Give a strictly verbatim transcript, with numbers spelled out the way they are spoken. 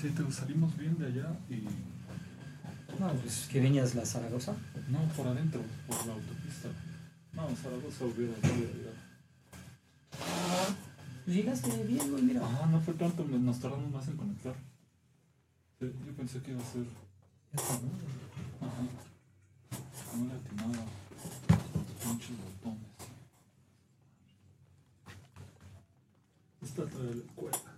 Sí, te salimos bien de allá y... No, pues que venías la Zaragoza. No, por adentro, por la autopista. No, Zaragoza hubiera llegado. Pues llegaste bien, güey, mira. Ah, no fue tanto, nos tardamos más en conectar. Sí, yo pensé que iba a ser... Ya está, ¿no? Ajá. No le atinaba los pinches botones. Esta trae la escuela.